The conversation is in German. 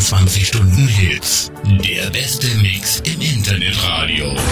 24 Stunden Hits. Der beste Mix im Internetradio.